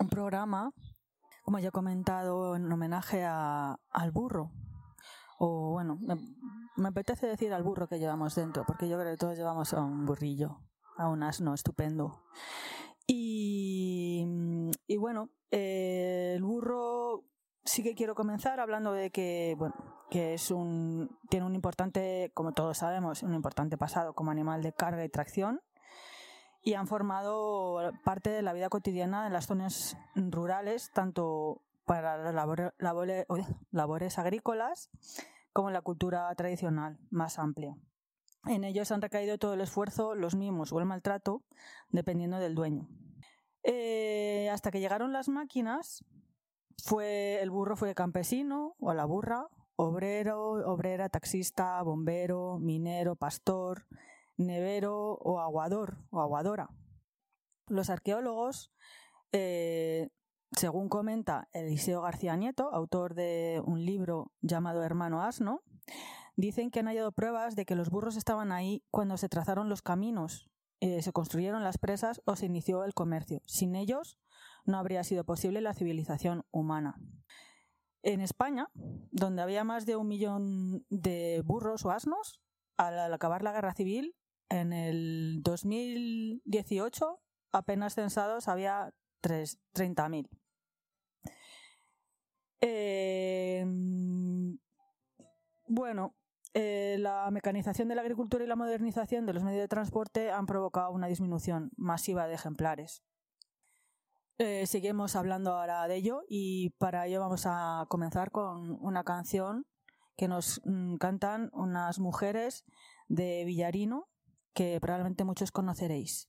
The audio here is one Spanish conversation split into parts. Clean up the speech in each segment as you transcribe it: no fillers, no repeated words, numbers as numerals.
programa, como ya he comentado, en homenaje al burro. O bueno, me apetece decir al burro que llevamos dentro, porque yo creo que todos llevamos a un burrillo, a un asno estupendo. Y bueno, el burro sí que quiero comenzar hablando de que, bueno, que tiene un importante, como todos sabemos, un importante pasado como animal de carga y tracción, y han formado parte de la vida cotidiana en las zonas rurales, tanto para las labores agrícolas como en la cultura tradicional más amplia. En ellos han recaído todo el esfuerzo, los mimos o el maltrato, dependiendo del dueño. Hasta que llegaron las máquinas, el burro fue campesino, o la burra, obrero, obrera, taxista, bombero, minero, pastor, nevero o aguador o aguadora. Los arqueólogos, según comenta Eliseo García Nieto, autor de un libro llamado Hermano Asno, dicen que han hallado pruebas de que los burros estaban ahí cuando se trazaron los caminos, se construyeron las presas o se inició el comercio. Sin ellos no habría sido posible la civilización humana. En España, donde había más de 1 millón de burros o asnos, al acabar la Guerra Civil, en el 2018 apenas censados había 30.000. Bueno, la mecanización de la agricultura y la modernización de los medios de transporte han provocado una disminución masiva de ejemplares. Seguimos hablando ahora de ello y para ello vamos a comenzar con una canción que nos cantan unas mujeres de Villarino que probablemente muchos conoceréis.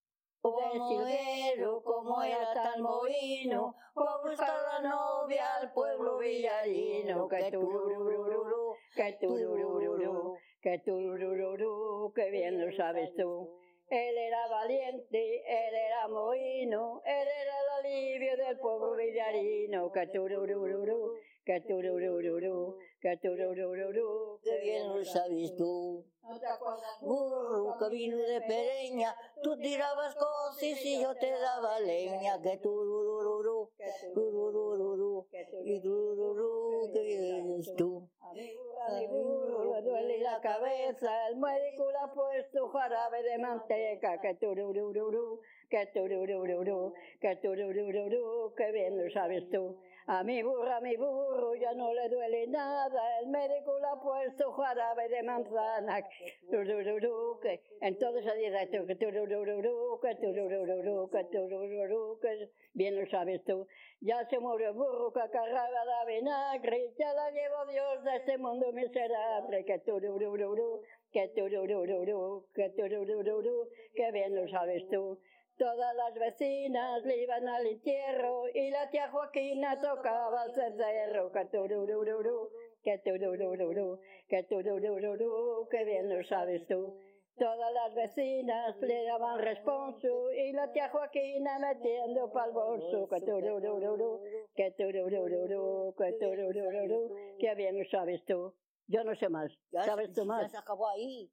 Silguero, como era tan mohino, fue a buscar la novia al pueblo villarino. Que tururururu, que tururururu, que tururururu, que bien lo sabes tú. Él era valiente, él era mohino, él era el alivio del pueblo villarino. Que tururururu, que tururururu, que tururururu, que bien lo sabes tú. ¿No te acuerdas? Burro que vino de Pereña, tú tirabas cocis y yo te daba leña. Que tururururu, tururururu, y turururu, que vienes tú. A mi burro le duele la cabeza, el médico le ha puesto jarabe de manteca. Que tururururu, que tururururu, que tururururu, que bien lo sabes tú. A mi burro ya no le duele nada, el médico le ha puesto jarabe de manzana. Turururu, que entonces dice que turururu, que turururu, que turururu, que bien lo sabes tú. Ya se murió el burro que cargaba de vinagre, ya la llevó Dios de este mundo miserable. Que turururu, que turururu, que turururu, que bien lo sabes tú. Todas las vecinas le iban al entierro y la tía Joaquina tocaba el cencerro. Que turururu, que turururu, que turururu, que bien lo sabes tú. Todas las vecinas le daban responso y la tía Joaquina metiendo pa'l bolso. Que turururu, que turururu, que turururu, que bien lo sabes tú. Yo no sé más. ¿Sabes tú más? Ya se acabó ahí.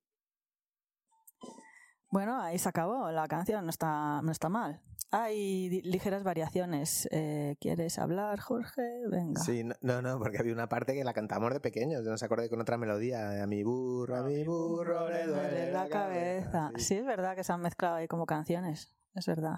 Bueno, ahí se acabó, la canción no está mal. Hay ligeras variaciones. ¿Quieres hablar, Jorge? Venga. Sí, no, porque había una parte que la cantamos de pequeños, yo no se acordé con otra melodía. A mi burro le duele la cabeza. Sí, es verdad que se han mezclado ahí como canciones, es verdad.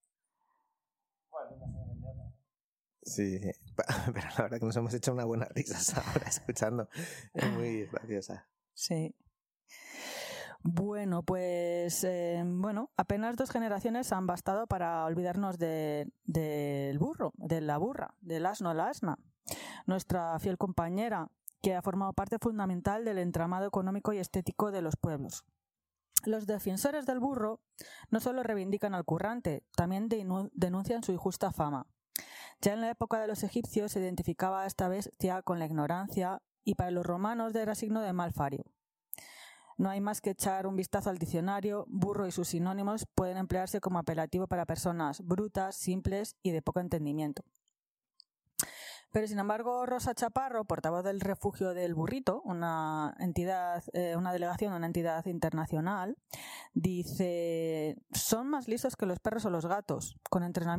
Sí, pero la verdad que nos hemos hecho una buena risa ahora escuchando. Es muy graciosa. Sí. Bueno, pues apenas 2 generaciones han bastado para olvidarnos del burro, de la burra, del asno, la asna, nuestra fiel compañera, que ha formado parte fundamental del entramado económico y estético de los pueblos. Los defensores del burro no solo reivindican al currante, también denuncian su injusta fama. Ya en la época de los egipcios se identificaba a esta bestia con la ignorancia y para los romanos era signo de mal fario. No hay más que echar un vistazo al diccionario. Burro y sus sinónimos pueden emplearse como apelativo para personas brutas, simples y de poco entendimiento. Pero sin embargo, Rosa Chaparro, portavoz del Refugio del Burrito, una delegación de una entidad internacional, dice: son más listos que los perros o los gatos, con entrenamiento